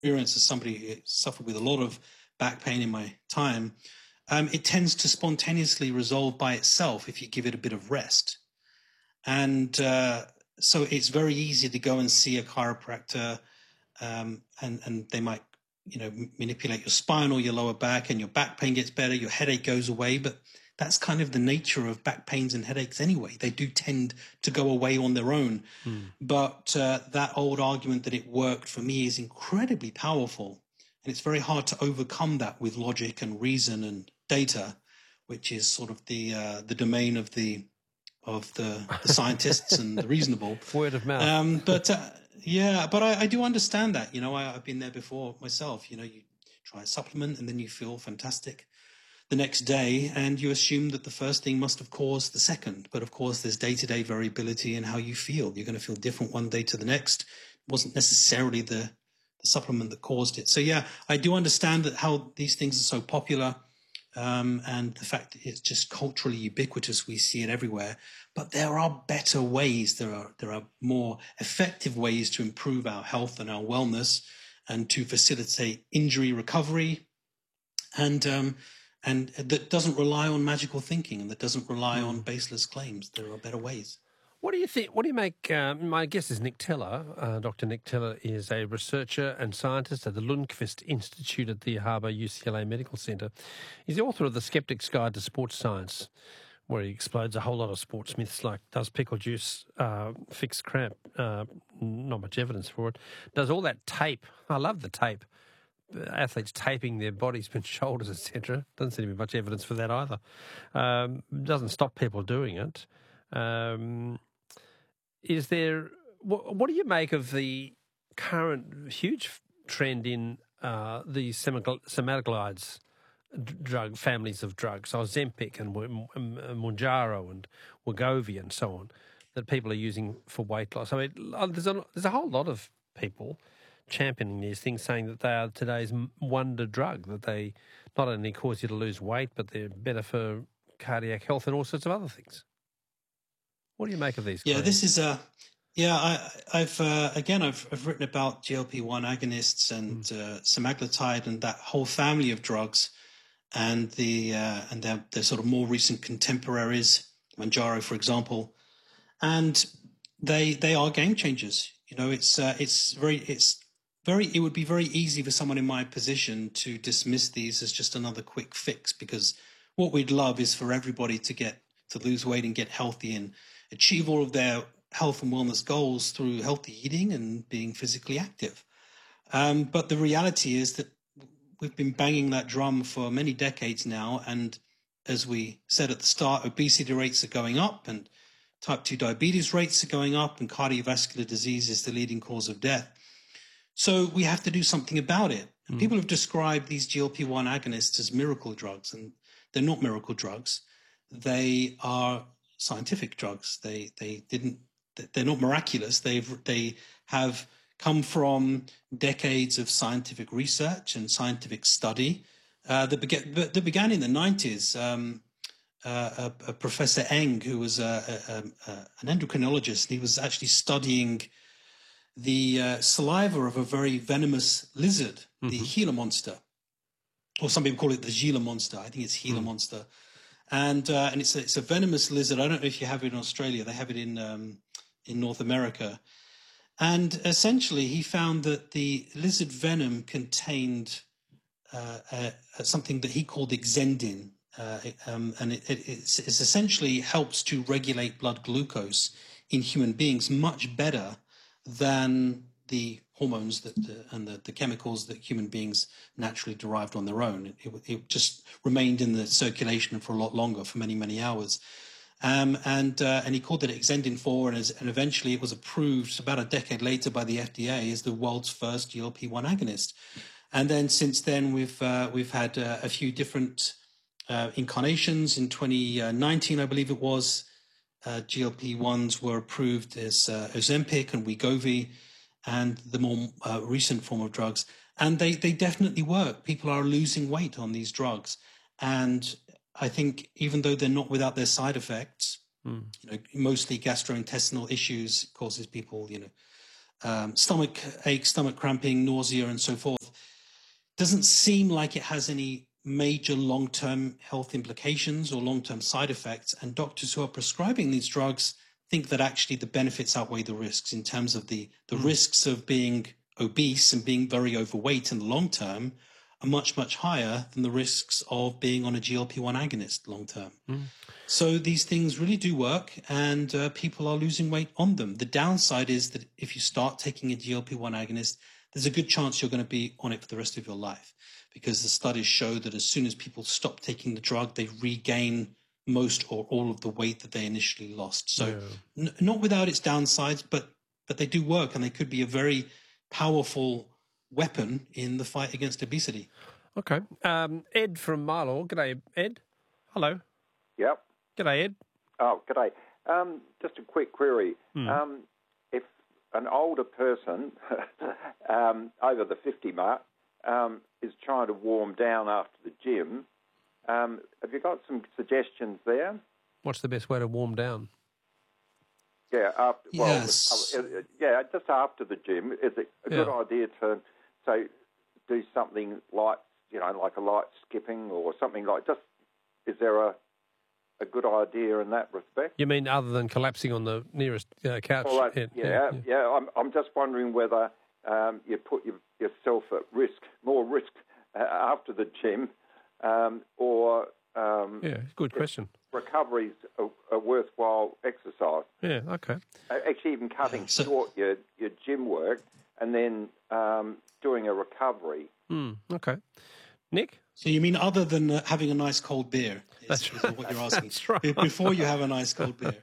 experience as somebody who suffered with a lot of back pain in my time, it tends to spontaneously resolve by itself if you give it a bit of rest. And so it's very easy to go and see a chiropractor, and they might, manipulate your spine or your lower back, and your back pain gets better, your headache goes away. But that's kind of the nature of back pains and headaches anyway. They do tend to go away on their own. But that old argument that it worked for me is incredibly powerful. And it's very hard to overcome that with logic and reason and data, which is sort of the domain of the scientists and the reasonable. Word of mouth. But I do understand that. I've been there before myself. You try a supplement and then you feel fantastic the next day, and you assume that the first thing must have caused the second. But of course, there's day-to-day variability in how you feel. You're going to feel different one day to the next. It wasn't necessarily the supplement that caused it. So yeah, I do understand that how these things are so popular, and the fact that it's just culturally ubiquitous. We see it everywhere. But there are better ways. There are more effective ways to improve our health and our wellness, and to facilitate injury recovery, and that doesn't rely on magical thinking, and that doesn't rely on baseless claims. There are better ways. What do you think? What do you make? My guest is Nick Teller. Dr. Nick Teller is a researcher and scientist at the Lundquist Institute at the Harbour UCLA Medical Centre. He's the author of The Skeptic's Guide to Sports Science, where he explodes a whole lot of sports myths like, does pickle juice fix cramp? Not much evidence for it. Does all that tape? I love the tape. Athletes taping their bodies and shoulders, etc. Doesn't seem to be much evidence for that either. Doesn't stop people doing it. Is there? What do you make of the current huge trend in the semaglutides drug families of drugs, Ozempic and Mounjaro and Wegovy and so on, that people are using for weight loss? I mean, there's a whole lot of people championing these things, saying that they are today's wonder drug, that they not only cause you to lose weight, but they're better for cardiac health and all sorts of other things. What do you make of these claims? Yeah, this is I've written about GLP-1 agonists and semaglutide and that whole family of drugs, and their sort of more recent contemporaries, Mounjaro, for example, and they are game changers. It would be very easy for someone in my position to dismiss these as just another quick fix, because what we'd love is for everybody to lose weight and get healthy and achieve all of their health and wellness goals through healthy eating and being physically active. But the reality is that we've been banging that drum for many decades now. And as we said at the start, obesity rates are going up, and type 2 diabetes rates are going up, and cardiovascular disease is the leading cause of death. So we have to do something about it. And people have described these GLP-1 agonists as miracle drugs, and they're not miracle drugs. They are scientific drugs. They're not miraculous. They have come from decades of scientific research and scientific study that began in the 90s. Professor Eng, who was an endocrinologist, he was actually studying the saliva of a very venomous lizard, the Gila monster, or some people call it the Gila monster. I think it's Gila monster. And it's a venomous lizard. I don't know if you have it in Australia. They have it in North America. And essentially, he found that the lizard venom contained something that he called exendin, and it essentially helps to regulate blood glucose in human beings much better than the hormones and the chemicals that human beings naturally derived on their own. It just remained in the circulation for a lot longer, for many, many hours. And he called it Exendin 4, and eventually it was approved about a decade later by the FDA as the world's first GLP-1 agonist. And then since then, we've had a few different incarnations. In 2019, I believe it was, GLP-1s were approved as Ozempic and Wegovy, and the more recent form of drugs. And they definitely work. People are losing weight on these drugs. And I think even though they're not without their side effects, mostly gastrointestinal issues, causes people, stomach ache, stomach cramping, nausea, and so forth. Doesn't seem like it has any major long-term health implications or long-term side effects. And doctors who are prescribing these drugs think that actually the benefits outweigh the risks in terms of the risks of being obese and being very overweight in the long term are much, much higher than the risks of being on a GLP-1 agonist long term. So these things really do work, and people are losing weight on them. The downside is that if you start taking a GLP-1 agonist, there's a good chance you're going to be on it for the rest of your life, because the studies show that as soon as people stop taking the drug, they regain most or all of the weight that they initially lost. So not without its downsides, but they do work, and they could be a very powerful weapon in the fight against obesity. Okay. Ed from Milo. G'day, Ed. Hello. Yep. G'day, Ed. Oh, g'day. Just a quick query. If an older person over the 50 mark is trying to warm down after the gym, have you got some suggestions there? What's the best way to warm down? Yeah, Yes. Just after the gym, is it a good idea to do something like like a light skipping or something like? Just is there a good idea in that respect? You mean other than collapsing on the nearest couch? Well, I'm just wondering whether you put yourself at more risk after the gym, or good question. Recovery's a worthwhile exercise. Yeah, okay. Actually, even cutting short your gym work and then doing a recovery. Okay. Nick? So you mean other than having a nice cold beer is what you're asking? That's right. Before you have a nice cold beer.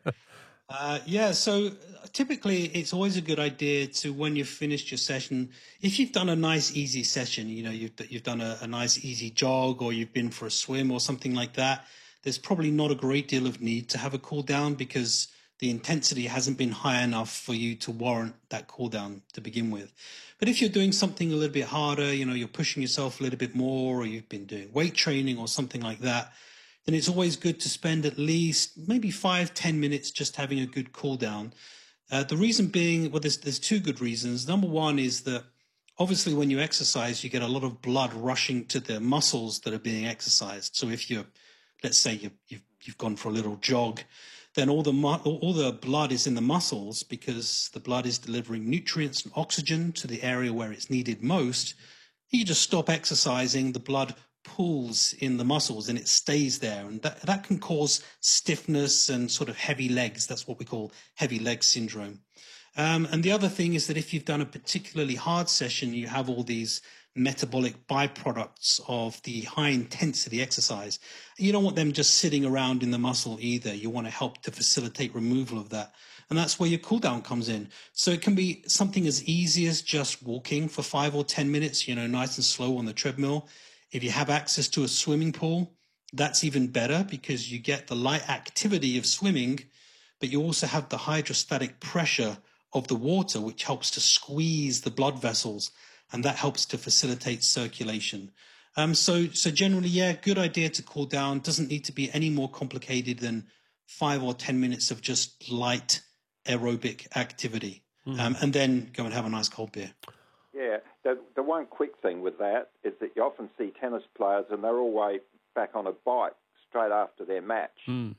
So typically it's always a good idea to, when you've finished your session, if you've done a nice easy session, you've done a nice easy jog, or you've been for a swim or something like that, there's probably not a great deal of need to have a cool down, because the intensity hasn't been high enough for you to warrant that cool down to begin with. But if you're doing something a little bit harder, you're pushing yourself a little bit more, or you've been doing weight training or something like that, then it's always good to spend at least maybe 5-10 minutes just having a good cool down. The reason being, well, there's two good reasons. Number one is that obviously when you exercise, you get a lot of blood rushing to the muscles that are being exercised. So if let's say you've gone for a little jog, then all the blood is in the muscles, because the blood is delivering nutrients and oxygen to the area where it's needed most. You just stop exercising, the blood pools in the muscles and it stays there, and that can cause stiffness and sort of heavy legs. That's what we call heavy leg syndrome. And the other thing is that if you've done a particularly hard session, you have all these metabolic byproducts of the high intensity exercise. You don't want them just sitting around in the muscle either. You want to help to facilitate removal of that. And that's where your cool down comes in. So it can be something as easy as just walking for 5 or 10 minutes, nice and slow on the treadmill. If you have access to a swimming pool, that's even better, because you get the light activity of swimming, but you also have the hydrostatic pressure of the water, which helps to squeeze the blood vessels, and that helps to facilitate circulation. So generally, good idea to cool down. Doesn't need to be any more complicated than 5 or 10 minutes of just light aerobic activity, and then go and have a nice cold beer. Yeah, the one quick thing with that is that you often see tennis players and they're always back on a bike straight after their match. And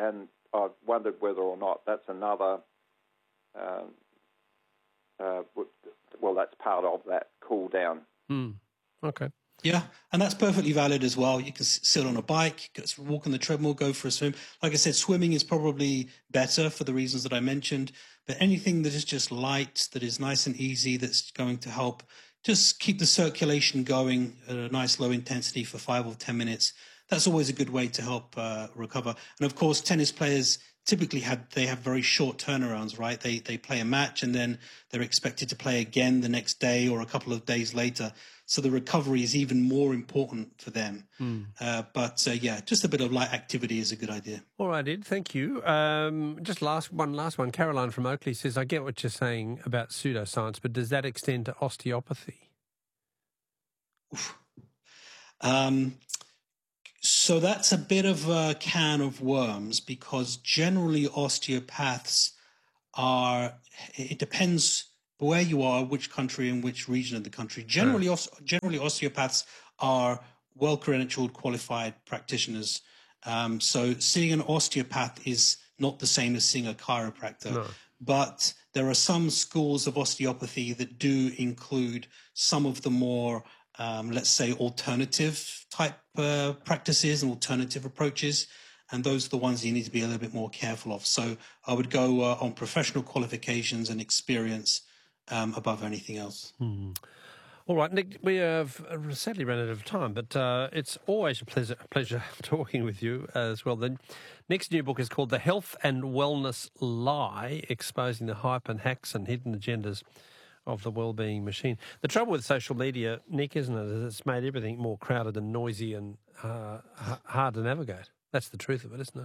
I've wondered whether or not that's another, that's part of that cool down. Okay. Yeah, and that's perfectly valid as well. You can sit on a bike, walk on the treadmill, go for a swim. Like I said, swimming is probably better for the reasons that I mentioned, but anything that is just light, that is nice and easy, that's going to help just keep the circulation going at a nice low intensity for 5 or 10 minutes, that's always a good way to help recover. And of course, tennis players typically have very short turnarounds, right? They play a match and then they're expected to play again the next day or a couple of days later. So the recovery is even more important for them. But just a bit of light activity is a good idea. All right, Ed, thank you. Just last one. Caroline from Oakley says, I get what you're saying about pseudoscience, but does that extend to osteopathy? So that's a bit of a can of worms, because generally osteopaths it depends where you are, which country and which region of the country. Generally, osteopaths are well-credentialed, qualified practitioners. So seeing an osteopath is not the same as seeing a chiropractor. No. But there are some schools of osteopathy that do include some of the more, let's say, alternative type practices and alternative approaches. And those are the ones you need to be a little bit more careful of. So I would go on professional qualifications and experience above anything else. All right, Nick, we have sadly run out of time, but it's always a pleasure talking with you as well. The next new book is called The Health and Wellness Lie, Exposing the Hype and Hacks and Hidden Agendas of the Wellbeing Machine. The trouble with social media, Nick, isn't it, is it's made everything more crowded and noisy and hard to navigate. That's the truth of it, isn't it?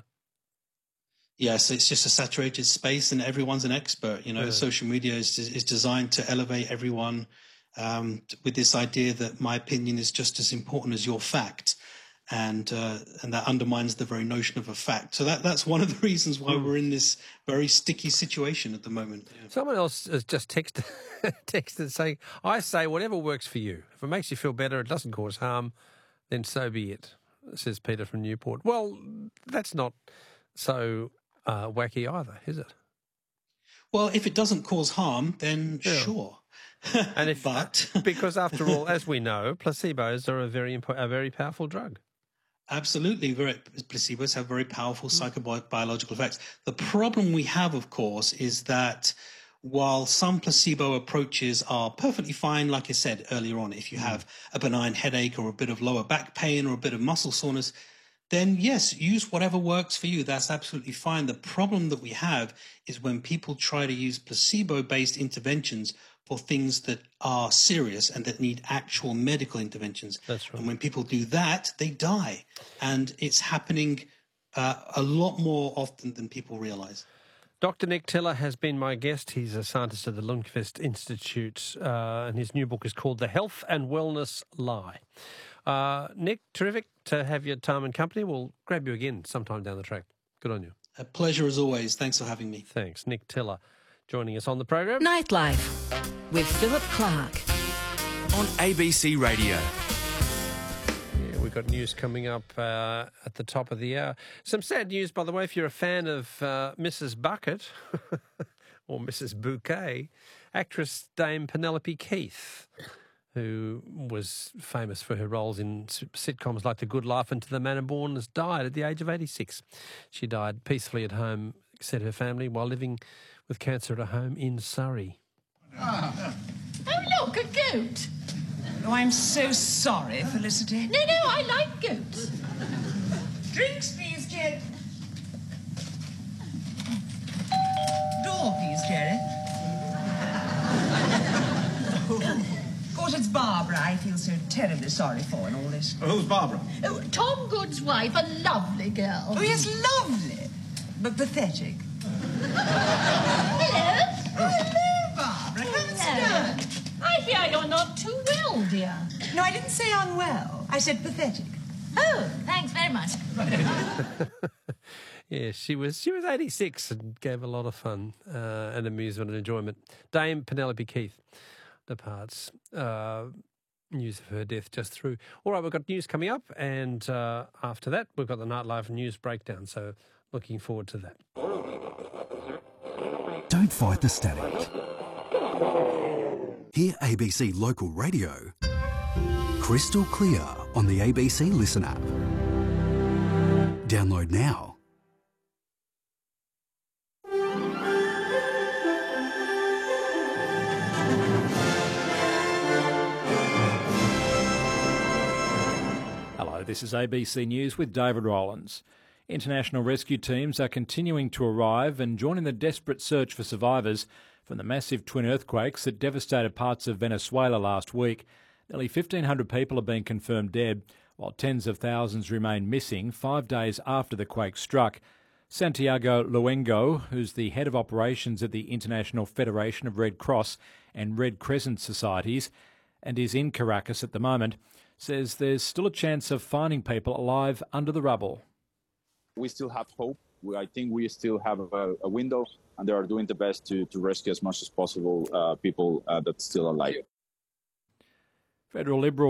Yes, it's just a saturated space and everyone's an expert. Social media is designed to elevate everyone with this idea that my opinion is just as important as your fact. And that undermines the very notion of a fact. So that's one of the reasons why we're in this very sticky situation at the moment. Yeah. Someone else has just texted saying, I say whatever works for you. If it makes you feel better, it doesn't cause harm, then so be it, says Peter from Newport. Well, that's not so wacky either, is it? Well, if it doesn't cause harm, then sure. And because after all, as we know, placebos are a very powerful drug. Absolutely. Placebos have very powerful psychobiological effects. The problem we have, of course, is that while some placebo approaches are perfectly fine, like I said earlier on, if you have a benign headache or a bit of lower back pain or a bit of muscle soreness, then yes, use whatever works for you. That's absolutely fine. The problem that we have is when people try to use placebo-based interventions for things that are serious and that need actual medical interventions. That's right. And when people do that, they die. And it's happening a lot more often than people realize. Dr. Nick Tiller has been my guest. He's a scientist at the Lundquist Institute, and his new book is called The Health and Wellness Lie. Nick, terrific to have your time and company. We'll grab you again sometime down the track. Good on you. A pleasure as always. Thanks for having me. Thanks. Nick Tiller joining us on the program. Nightlife with Philip Clark on ABC Radio. Yeah, we've got news coming up at the top of the hour. Some sad news, by the way, if you're a fan of Mrs. Bucket or Mrs. Bouquet, actress Dame Penelope Keith, who was famous for her roles in sitcoms like The Good Life and To the Manor Born, has died at the age of 86. She died peacefully at home, said her family, while living with cancer at a home in Surrey. Oh, look, a goat. Oh, I'm so sorry, Felicity. No, I like goats. Drinks, please, Jerry. Door, please, Jerry. Of course, it's Barbara I feel so terribly sorry for in all this. Who's Barbara? Oh, Tom Good's wife, a lovely girl. Oh, yes, lovely, but pathetic. Hello. Oh, hello, Barbara. Come and sit down. I fear you're not too well, dear. No, I didn't say unwell. I said pathetic. Oh, thanks very much. Yeah, she was 86 and gave a lot of fun and amusement and enjoyment. Dame Penelope Keith departs. News of her death just through. All right, we've got news coming up, and after that, we've got the Nightlife News Breakdown, so looking forward to that. Don't fight the static. Hear ABC Local Radio crystal clear on the ABC Listen app. Download now. Hello, this is ABC News with David Rowlands. International rescue teams are continuing to arrive and join in the desperate search for survivors from the massive twin earthquakes that devastated parts of Venezuela last week. Nearly 1,500 people have been confirmed dead, while tens of thousands remain missing 5 days after the quake struck. Santiago Luengo, who's the head of operations at the International Federation of Red Cross and Red Crescent Societies, and is in Caracas at the moment, says there's still a chance of finding people alive under the rubble. We still have hope I think we still have a window, and they are doing the best to rescue as much as possible people that's still alive. Federal Liberal